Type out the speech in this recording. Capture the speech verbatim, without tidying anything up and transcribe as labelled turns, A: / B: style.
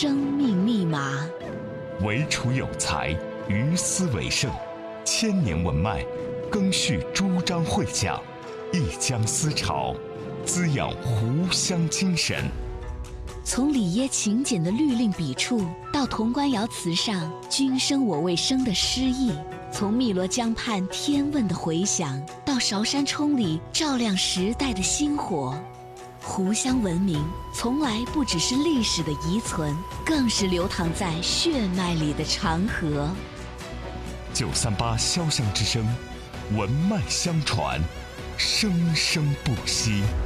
A: 生命密码。
B: 唯楚有才，于斯为盛。千年文脉，赓续诸章会讲，一江思潮，滋养湖湘精神。
A: 从里耶勤俭的律令笔触，到潼关窑瓷上君生我未生的诗意；从汨罗江畔天问的回响，到韶山冲里照亮时代的星火。湖湘文明从来不只是历史的遗存，更是流淌在血脉里的长河。
B: 九三八潇湘之声，文脉相传，生生不息。